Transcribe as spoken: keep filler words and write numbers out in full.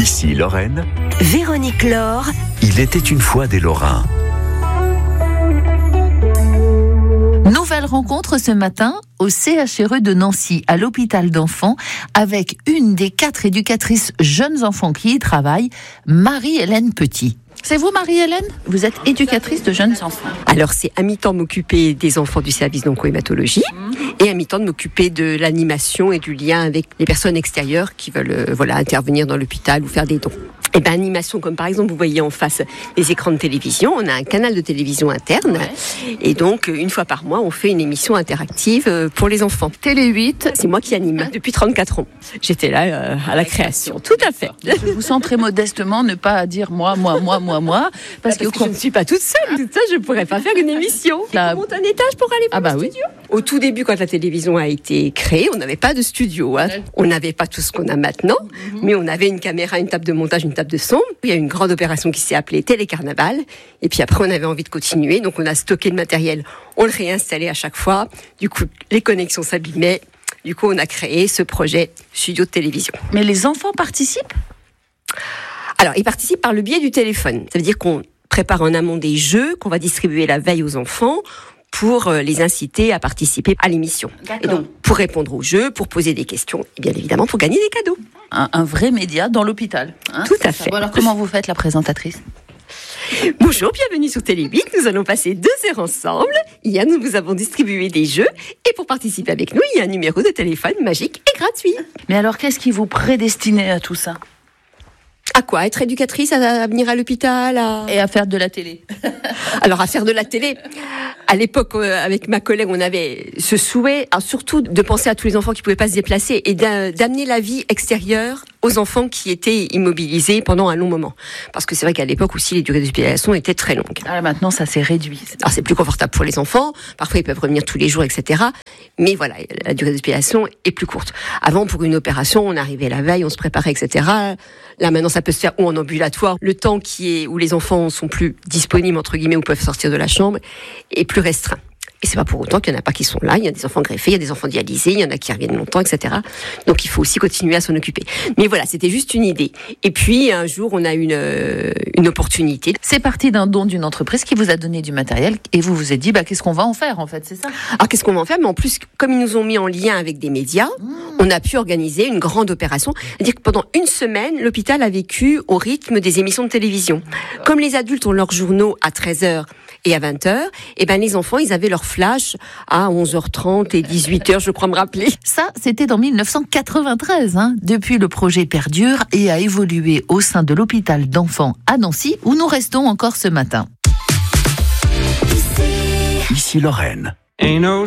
Ici Lorraine. Véronique Laure. Il était une fois des Lorrains. Nouvelle rencontre ce matin au C H R E de Nancy, à l'hôpital d'enfants, avec une des quatre éducatrices jeunes enfants qui y travaillent, Marie-Hélène Petit. C'est vous, Marie-Hélène ? Vous êtes éducatrice de jeunes enfants. Alors, c'est à mi-temps de m'occuper des enfants du service d'oncohématologie mmh. et à mi-temps de m'occuper de l'animation et du lien avec les personnes extérieures qui veulent euh, voilà, intervenir dans l'hôpital ou faire des dons. Et ben animation, comme par exemple, vous voyez en face les écrans de télévision, on a un canal de télévision interne, ouais. Et donc une fois par mois, on fait une émission interactive pour les enfants. Télé huit, c'est moi qui anime depuis trente-quatre ans. J'étais là euh, à la création, tout à fait. Je vous sens très modestement ne pas dire moi, moi, moi, moi, moi, parce, parce que, que je ne suis pas toute seule. Toute seule, je ne pourrais pas faire une émission. La... On monte un étage pour aller voir ah bah le oui. studio. Au tout début, quand la télévision a été créée, on n'avait pas de studio. Hein. On n'avait pas tout ce qu'on a maintenant, mm-hmm. mais on avait une caméra, une table de montage, une table de son. Il y a une grande opération qui s'est appelée Télécarnaval. Et puis après, on avait envie de continuer. Donc, on a stocké le matériel. On le réinstallait à chaque fois. Du coup, les connexions s'abîmaient. Du coup, on a créé ce projet studio de télévision. Mais les enfants participent ? Alors, ils participent par le biais du téléphone. Ça veut dire qu'on prépare en amont des jeux qu'on va distribuer la veille aux enfants pour les inciter à participer à l'émission. D'accord. Et donc, pour répondre aux jeux, pour poser des questions, et bien évidemment, pour gagner des cadeaux. Un, un vrai média dans l'hôpital. Hein, Tout à fait. Bon, alors, comment vous faites la présentatrice ? Bonjour, bienvenue sur Télé huit. Nous allons passer deux heures ensemble. Hier, nous vous avons distribué des jeux. Et pour participer avec nous, il y a un numéro de téléphone magique et gratuit. Mais alors, qu'est-ce qui vous prédestinait à tout ça ? À quoi ? Être éducatrice, à venir à l'hôpital à... Et à faire de la télé. Alors, à faire de la télé. À l'époque, euh, avec ma collègue, on avait ce souhait, alors surtout de penser à tous les enfants qui ne pouvaient pas se déplacer et d'amener la vie extérieure aux enfants qui étaient immobilisés pendant un long moment. Parce que c'est vrai qu'à l'époque aussi, les durées d'hospitalisation étaient très longues. Ah, maintenant, ça s'est réduit. Alors, c'est plus confortable pour les enfants. Parfois, ils peuvent revenir tous les jours, et cetera. Mais voilà, la durée d'hospitalisation est plus courte. Avant, pour une opération, on arrivait la veille, on se préparait, et cetera. Là, maintenant, ça peut se faire ou en ambulatoire. Le temps qui est où les enfants sont plus disponibles, entre guillemets, ou peuvent sortir de la chambre, est plus restreint. Et c'est pas pour autant qu'il y en a pas qui sont là. Il y a des enfants greffés, il y a des enfants dialysés, il y en a qui reviennent longtemps, et cetera. Donc il faut aussi continuer à s'en occuper. Mais voilà, c'était juste une idée. Et puis un jour, on a une euh, une opportunité. C'est parti d'un don d'une entreprise qui vous a donné du matériel et vous vous êtes dit, bah qu'est-ce qu'on va en faire en fait, c'est ça ? Alors qu'est-ce qu'on va en faire ? Mais en plus, comme ils nous ont mis en lien avec des médias, mmh. on a pu organiser une grande opération. C'est-à-dire que pendant une semaine, l'hôpital a vécu au rythme des émissions de télévision. Comme les adultes ont leurs journaux à treize heures et à vingt heures, et ben les enfants, ils avaient leur flash à onze heures trente et dix-huit heures, je crois me rappeler. Ça, c'était en dix-neuf cent quatre-vingt-treize. Hein. Depuis, le projet perdure et a évolué au sein de l'hôpital d'enfants à Nancy, où nous restons encore ce matin. Ici Lorraine.